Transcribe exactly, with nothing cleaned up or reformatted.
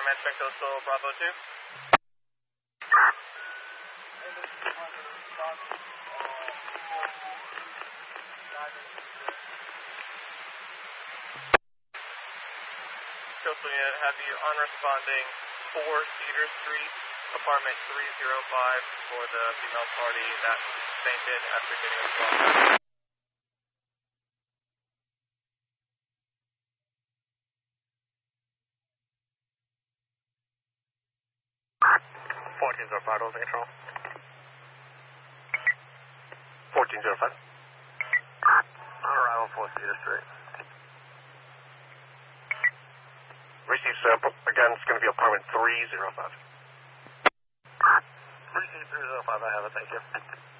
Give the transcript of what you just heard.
Manchester Coastal Bravo two. Coastal Unit, have you on responding four Cedar Street, apartment three oh five for the female party that fainted at the beginning of the call. fourteen oh five, Old Control. fourteen oh five. On arrival, four Cedar Street. Receive sample. Again, it's going to be apartment three oh five. Receive three oh five, I have it, thank you.